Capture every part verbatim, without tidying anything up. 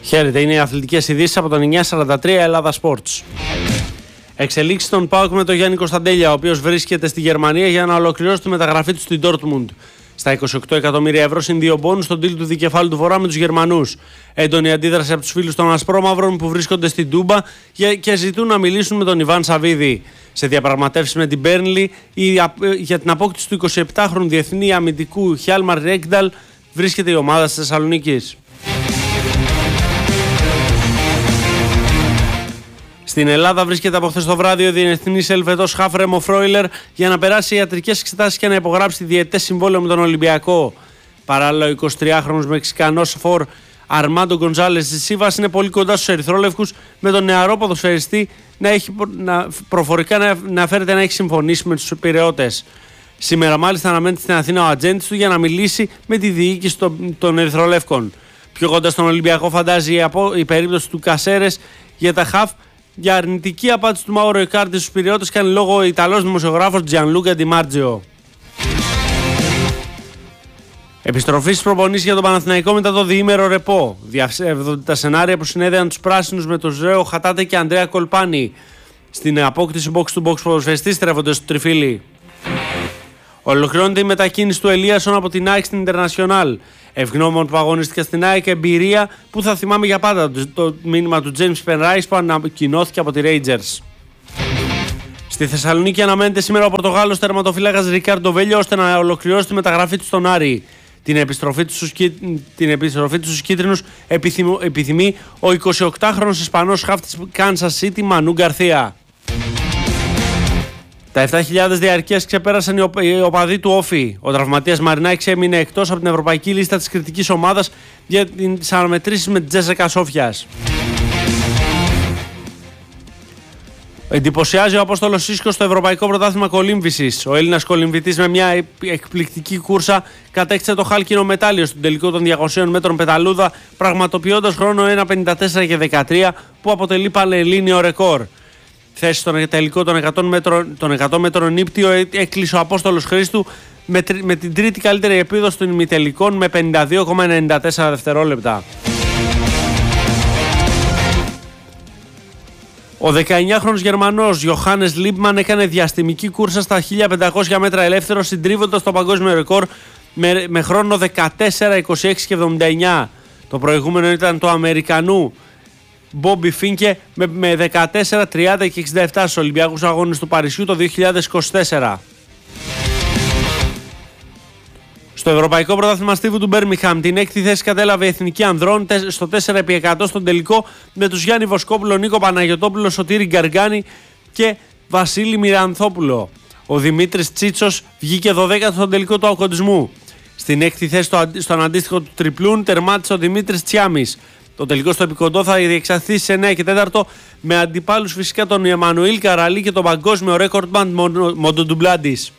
Χαίρετε, είναι οι αθλητικές ειδήσεις από τον εννιακόσια σαράντα τρία Ελλάδα Sports. Εξελίξει στον ΠΑΟΚ με τον Γιάννη Κωνσταντέλια, ο οποίος βρίσκεται στη Γερμανία για να ολοκληρώσει τη μεταγραφή του στην Dortmund. Στα είκοσι οκτώ εκατομμύρια ευρώ συν δύο μπόνους στον deal του δικεφάλου του Βορρά με τους Γερμανούς. Έντονη αντίδραση από τους φίλους των Ασπρόμαυρων που βρίσκονται στην Τούμπα και ζητούν να μιλήσουν με τον Ιβάν Σαββίδη. Σε διαπραγματεύσεις με την Μπέρνλι για την απόκτηση του εικοσιεπτάχρονου διεθνή αμυντικού Χιάλμαρ Ρέγκνταλ βρίσκεται η ομάδα της Θεσσαλονίκης. Στην Ελλάδα βρίσκεται από χθες το βράδυ ο διεθνής Ελβετός Χαφ Ρέμο Φρόιλερ για να περάσει ιατρικές εξετάσεις και να υπογράψει διετές συμβόλαιο με τον Ολυμπιακό. Παράλληλα, ο εικοσιτριάχρονος Μεξικανός φορ Αρμάντο Γκονζάλες της Σίβας είναι πολύ κοντά στους ερυθρόλευκους, με τον νεαρό ποδοσφαιριστή να έχει να, προφορικά να, να φέρεται να έχει συμφωνήσει με τους Πειραιώτες. Σήμερα, μάλιστα, αναμένεται στην Αθήνα ο ατζέντης του για να μιλήσει με τη διοίκηση των, των ερυθρολεύκων. Πιο κοντά στον Ολυμπιακό φαντάζει η, απο, η περίπτωση του Κασέρες για τα Χαφ. Για αρνητική απάντηση του Μάουρο Ικάρντι στους Πειραιώτες κάνει λόγο ο Ιταλός δημοσιογράφος Τζιανλούκα Ντιμάρτζιο. Επιστροφή στις προπονήσεις για τον Παναθηναϊκό μετά το διήμερο ρεπό. Διαψεύδονται τα σενάρια που συνέδεαν τους πράσινους με τον Ζέο Χατάτε και Ανδρέα Κολπάνη. Στην απόκτηση box to box ποδοσφαιριστής στρέφονται στο τριφύλι. Ολοκληρώνεται η μετακίνηση του Ελίασον από την ΑΕΚ στην Ιντερνασιονάλ. Ευγνώμων που αγωνίστηκε στην ΑΕΚ, εμπειρία που θα θυμάμαι για πάντα το, το μήνυμα του James Penrice που ανακοινώθηκε από τη Rangers. Στη Θεσσαλονίκη αναμένεται σήμερα ο Πορτογάλος τερματοφύλακας Ρικάρντο Βέλιο ώστε να ολοκληρώσει τη μεταγραφή του στον Άρη. Την επιστροφή του στους, την επιστροφή του στους κίτρινους επιθυμεί, επιθυμεί ο εικοσιοκτάχρονος Ισπανός χαφ της Kansas City Μανού Γκαρθία. Τα επτά χιλιάδες διαρκείας ξεπέρασαν οι οπαδοί του Όφη. Ο τραυματίας Μαρινάκης έμεινε εκτός από την ευρωπαϊκή λίστα της κριτικής ομάδας για τις αναμετρήσεις με την Τζέσσεκα Σόφιας. Εντυπωσιάζει ο Απόστολος Σίσκος στο Ευρωπαϊκό Πρωτάθλημα Κολύμβησης. Ο Έλληνας κολυμβητής με μια εκπληκτική κούρσα κατέκτησε το χάλκινο μετάλλιο στον τελικό των διακοσίων μέτρων πεταλούδα, πραγματοποιώντας χρόνο ένα πενήντα τέσσερα και δεκατρία που αποτελεί πανελλήνιο ρεκόρ. Θέση στον τελικό των εκατό μέτρων, των εκατό μέτρων ύπτιο έκλεισε ο Απόστολος Χρήστου με, με την τρίτη καλύτερη επίδοση των ημιτελικών με πενήντα δύο κόμμα ενενήντα τέσσερα δευτερόλεπτα. Ο δεκαεννιάχρονος Γερμανός Γιοχάνες Λίμπμαν έκανε διαστημική κούρσα στα χίλια πεντακόσια μέτρα ελεύθερο, συντρίβοντας το παγκόσμιο ρεκόρ με, με χρόνο δεκατέσσερα είκοσι έξι και εβδομήντα εννιά. Το προηγούμενο ήταν το Αμερικανού Μπόμπι Φίνκε με, με δεκατέσσερα τριάντα και εξήντα επτά στους Ολυμπιακούς Αγώνες του Παρισιού το δύο χιλιάδες είκοσι τέσσερα. Στο Ευρωπαϊκό Πρωτάθλημα Στίβου του Μπέρμιχαμ την έκτη θέση κατέλαβε η Εθνική Ανδρών στο τέσσερα επί εκατό στον τελικό με τους Γιάννη Βοσκόπουλο, Νίκο Παναγιωτόπουλο, Σωτήρη Γκαργάνη και Βασίλη Μυρανθόπουλο. Ο Δημήτρης Τσίτσος βγήκε δωδέκατος στον τελικό του αγωνισμού. Στην έκτη θέση στον αντίστοιχο του τριπλούν τερμάτισε ο Δημήτρης Τσιάμης. Το τελικό στο επικοντό θα διεξαχθεί σε εννέα και τέταρτο με αντιπάλους φυσικά τον Εμμανουήλ Καραλή και τον παγκόσμιο ρέκορντμαν Μοντοντουμπλάντης.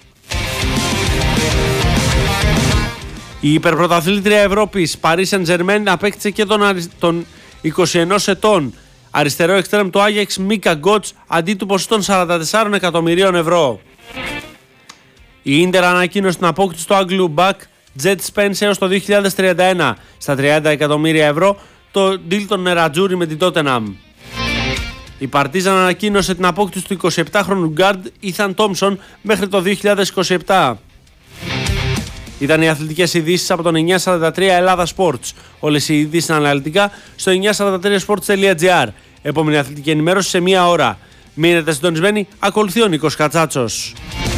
Η υπερπρωταθλήτρια Ευρώπης Paris Saint-Germain απέκτησε και τον, αρι... τον είκοσι ενός ετών αριστερό εξτρέμ του Άγιαξ Μίκα Γκότς αντί του ποσού των σαράντα τεσσάρων εκατομμυρίων ευρώ. Η Ίντερ ανακοίνωσε την απόκτηση του Άγγλου Μπακ Jet Spence έως το δύο χιλιάδες τριάντα ένα στα τριάντα εκατομμύρια ευρώ το deal των Νερατζούρι με την Tottenham. Η Παρτίζαν ανακοίνωσε την απόκτηση του εικοσιεπτάχρονου γκάρντ Ethan Thompson μέχρι το δύο χιλιάδες είκοσι επτά. Ήταν οι αθλητικές ειδήσεις από τον εννιακόσια σαράντα τρία Ελλάδα Sports. Όλες οι ειδήσεις αναλυτικά στο εννιακόσια σαράντα τρία sports τελεία gr. Επόμενη αθλητική ενημέρωση σε μία ώρα. Μείνετε συντονισμένοι, ακολουθεί ο Νίκος Κατσάτσος.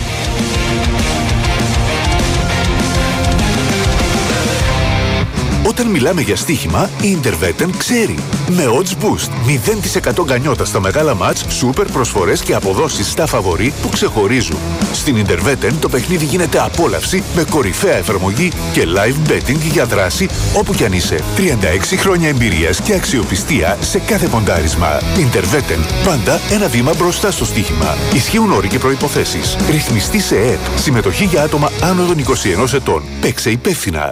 Όταν μιλάμε για στοίχημα, η Interveten ξέρει. Με odds boost, μηδέν τοις εκατό γκανιότα στα μεγάλα μάτς, σούπερ προσφορές και αποδόσεις στα φαβορί που ξεχωρίζουν. Στην Interveten το παιχνίδι γίνεται απόλαυση με κορυφαία εφαρμογή και live betting για δράση όπου κι αν είσαι. τριάντα έξι χρόνια εμπειρίας και αξιοπιστία σε κάθε ποντάρισμα. Interveten, πάντα ένα βήμα μπροστά στο στοίχημα. Ισχύουν όροι και προϋποθέσεις. Ρυθμιστή σε ΕΕΠ. Συμμετοχή για άτομα άνω των είκοσι ενός ετών. Παίξε υπεύθυνα.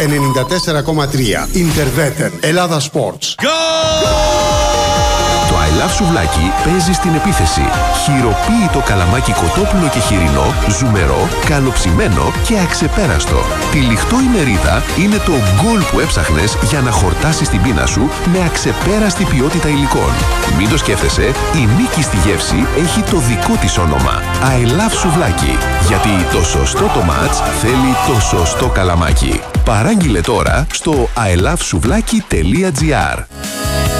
ενενήντα τέσσερα κόμμα τρία Interveten Ελλάδα Sports. Go! Το I Love σουβλάκι παίζει στην επίθεση. Χειροποίητο καλαμάκι κοτόπουλο και χοιρινό, ζουμερό, καλοψημένο και αξεπέραστο. Τυλιχτό η μερίδα είναι το γκολ που έψαχνες για να χορτάσεις την πείνα σου με αξεπέραστη ποιότητα υλικών. Μην το σκέφτεσαι, η νίκη στη γεύση έχει το δικό της όνομα. I love σουβλάκι. Γιατί το σωστό το μάτς θέλει το σωστό καλαμάκι. Παράγγειλε τώρα στο άι λαβ σουβλάκι τελεία τζι άρ.